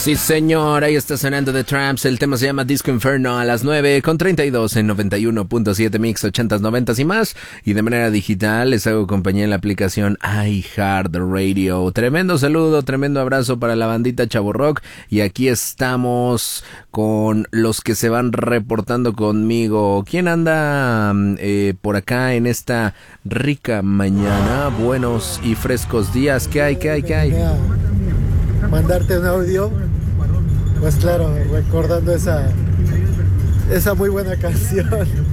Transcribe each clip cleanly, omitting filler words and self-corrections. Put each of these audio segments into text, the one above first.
Sí, señor, ahí está sonando The Tramps. El tema se llama Disco Inferno a las 9:32 en 91.7 Mix 80s, 90s y más. Y de manera digital les hago compañía en la aplicación iHeartRadio. Tremendo saludo, tremendo abrazo para la bandita Chavo Rock. Y aquí estamos con los que se van reportando conmigo. ¿Quién anda por acá en esta rica mañana? Buenos y frescos días. ¿Qué hay? Mandarte un audio, pues claro, recordando esa muy buena canción,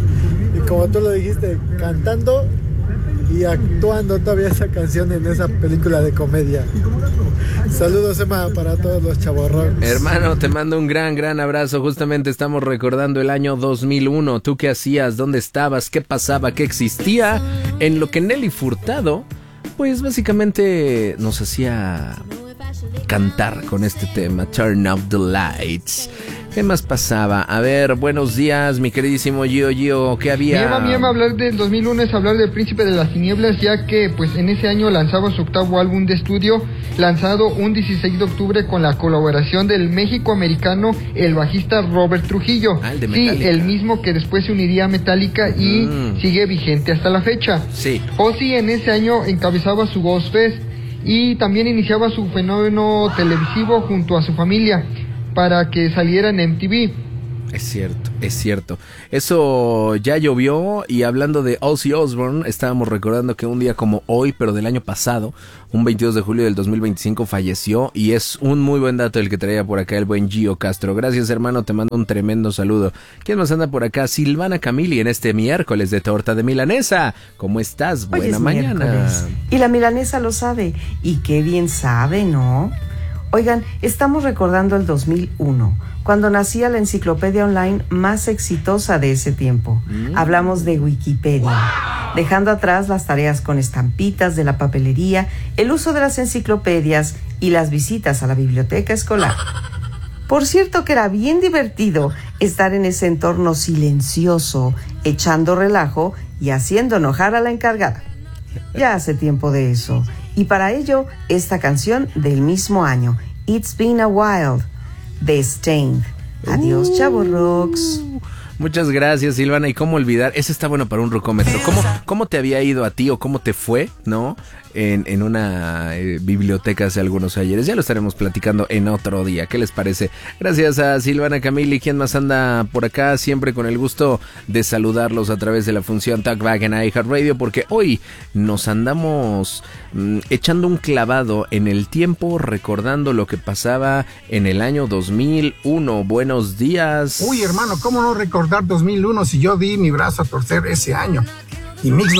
y como tú lo dijiste, cantando y actuando todavía esa canción en esa película de comedia. Saludos, Emma, para todos los chavorrocks. Hermano, te mando un gran abrazo. Justamente estamos recordando el año 2001. ¿Tú qué hacías? ¿Dónde estabas? ¿Qué pasaba? ¿Qué existía? En lo que Nelly Furtado, pues básicamente nos hacía cantar con este tema, Turn Up the Lights. ¿Qué más pasaba? A ver, buenos días, mi queridísimo Gio, ¿qué había? Mi Emma, hablar del 2001 es hablar del Príncipe de las Tinieblas, ya que pues en ese año lanzaba su octavo álbum de estudio, lanzado un 16 de octubre con la colaboración del México-americano, el bajista Robert Trujillo. El de Metallica. Sí, el mismo que después se uniría a Metallica y sigue vigente hasta la fecha. Sí. Ozzy en ese año encabezaba su Ghost Fest y también iniciaba su fenómeno televisivo junto a su familia para que saliera en MTV. Es cierto. Eso ya llovió. Y hablando de Ozzy Osbourne, estábamos recordando que un día como hoy, pero del año pasado, un 22 de julio del 2025, falleció. Y es un muy buen dato el que traía por acá el buen Gio Castro. Gracias, hermano, te mando un tremendo saludo. ¿Quién más anda por acá? Silvana Camili en este miércoles de torta de milanesa. ¿Cómo estás? Buena mañana. Miércoles. Y la milanesa lo sabe. Y qué bien sabe, ¿no? Oigan, estamos recordando el 2001, cuando nacía la enciclopedia online más exitosa de ese tiempo. Hablamos de Wikipedia, dejando atrás las tareas con estampitas de la papelería, el uso de las enciclopedias y las visitas a la biblioteca escolar. Por cierto que era bien divertido estar en ese entorno silencioso, echando relajo y haciendo enojar a la encargada. Ya hace tiempo de eso. Y para ello, esta canción del mismo año, It's Been a While, de Stained. Adiós, chavorrocks. Muchas gracias, Silvana. Y cómo olvidar, ese está bueno para un rocómetro. ¿Cómo te había ido a ti o cómo te fue, no? En una biblioteca hace algunos ayeres. Ya lo estaremos platicando en otro día. ¿Qué les parece? Gracias a Silvana Camili. ¿Quién más anda por acá? Siempre con el gusto de saludarlos a través de la función Talkback en iHeartRadio, porque hoy nos andamos echando un clavado en el tiempo, recordando lo que pasaba en el año 2001. Buenos días. Uy, hermano, ¿cómo no recordar 2001 si yo di mi brazo a torcer ese año? Y Mix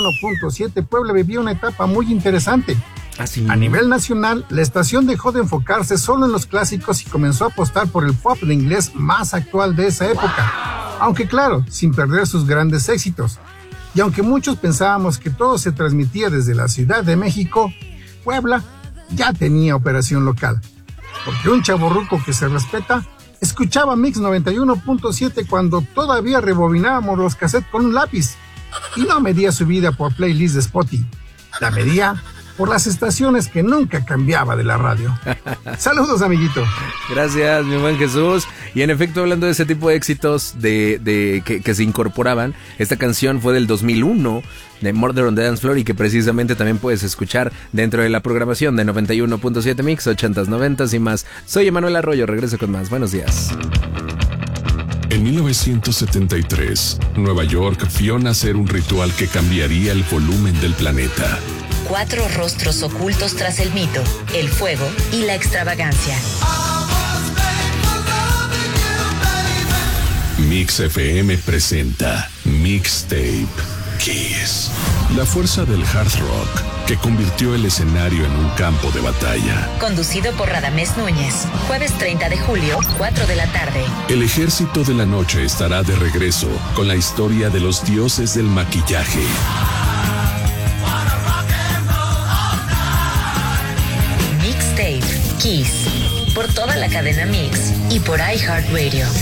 91.7 Puebla vivió una etapa muy interesante. ¿Sí? A nivel nacional, la estación dejó de enfocarse solo en los clásicos y comenzó a apostar por el pop de inglés más actual de esa época. Aunque claro, sin perder sus grandes éxitos. Y aunque muchos pensábamos que todo se transmitía desde la Ciudad de México, Puebla ya tenía operación local. Porque un chavorruco que se respeta escuchaba Mix 91.7 cuando todavía rebobinábamos los cassettes con un lápiz. Y no medía su vida por playlist de Spotify. La medía por las estaciones que nunca cambiaba de la radio. Saludos, amiguito. Gracias, mi buen Jesús. Y en efecto, hablando de ese tipo de éxitos que se incorporaban, esta canción fue del 2001 de Murder on the Dance Floor y que precisamente también puedes escuchar dentro de la programación de 91.7 Mix 80s, 90s y más. Soy Emanuel Arroyo, regreso con más. Buenos días. En 1973, Nueva York vio nacer un ritual que cambiaría el volumen del planeta. 4 rostros ocultos tras el mito, el fuego y la extravagancia. Mix FM presenta Mixtape Kiss. La fuerza del hard rock que convirtió el escenario en un campo de batalla. Conducido por Radamés Núñez. Jueves 30 de julio, 4 de la tarde. El ejército de la noche estará de regreso con la historia de los dioses del maquillaje. Mixtape Kiss. Por toda la cadena Mix y por iHeartRadio.